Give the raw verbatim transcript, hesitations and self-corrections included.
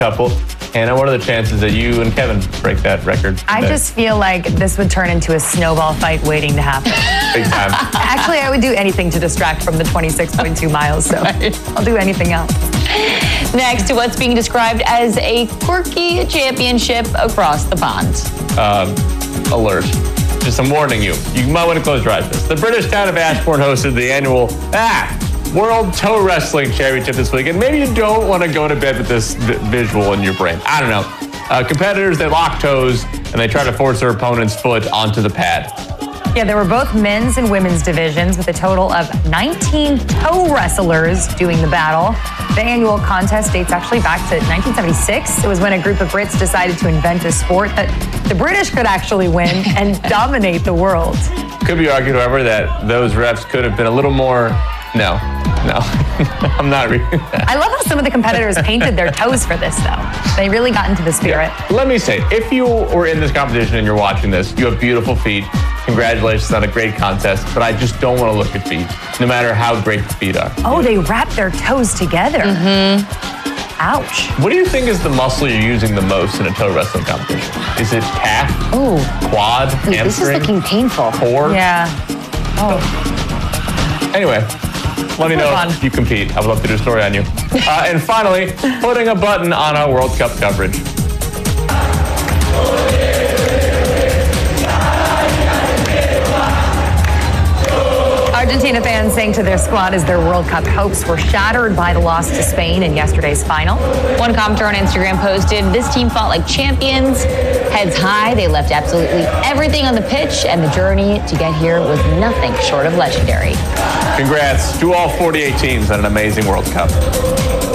couple. Hannah, what are the chances that you and Kevin break that record today? I just feel like this would turn into a snowball fight waiting to happen. Big time. Actually, I would do anything to distract from the twenty-six point two miles, so right. I'll do anything else. Next to what's being described as a quirky championship across the pond. Um, alert. Just I'm warning you. You might want to close your eyes for this. The British town of Ashbourne hosted the annual ah, World Toe Wrestling Championship this week. And maybe you don't want to go to bed with this vi- visual in your brain. I don't know. Uh, competitors, they lock toes and they try to force their opponent's foot onto the pad. Yeah, there were both men's and women's divisions with a total of nineteen toe wrestlers doing the battle. The annual contest dates actually back to nineteen seventy-six. It was when a group of Brits decided to invent a sport that the British could actually win and dominate the world. Could be argued, however, that those reps could have been a little more... No, no, I'm not reading that. I love how some of the competitors painted their toes for this, though. They really got into the spirit. Yeah. Let me say, if you were in this competition and you're watching this, you have beautiful feet. Congratulations on a great contest, but I just don't want to look at feet, no matter how great the feet are. Oh, they wrap their toes together. Mm-hmm. Ouch. What do you think is the muscle you're using the most in a toe wrestling competition? Is it calf? Ooh. Quad? Ooh, hamstring? This is looking painful. Core? Yeah. Oh. Anyway, let me know if you compete. I would love to do a story on you. Uh, and finally, putting a button on our World Cup coverage. Argentina fans sang to their squad as their World Cup hopes were shattered by the loss to Spain in yesterday's final. One commenter on Instagram posted, "This team fought like champions, heads high. They left absolutely everything on the pitch, and the journey to get here was nothing short of legendary." Congrats to all forty-eight teams on an amazing World Cup.